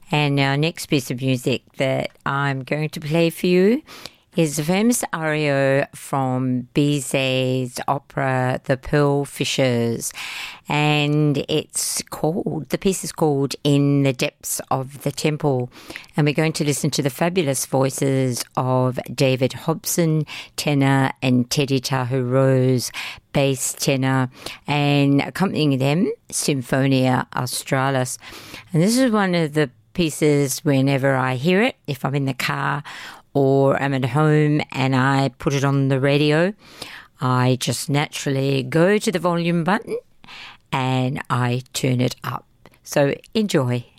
And our next piece of music that I'm going to play for you is the famous aria from Bizet's opera, The Pearl Fishers. And the piece is called In the Depths of the Temple. And we're going to listen to the fabulous voices of David Hobson, tenor, and Teddy Tahu Rose, bass tenor, and accompanying them, Symphonia Australis. And this is one of the pieces whenever I hear it, if I'm in the car or I'm at home and I put it on the radio, I just naturally go to the volume button and I turn it up. So enjoy.